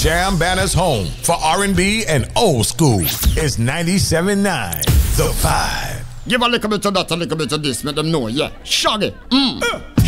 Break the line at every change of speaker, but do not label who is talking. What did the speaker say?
Sham Banner's home for R&B and old school is 97.9 The Vibe.
Give a little bit of that, a little bit of this, make them know, yeah. Shaggy.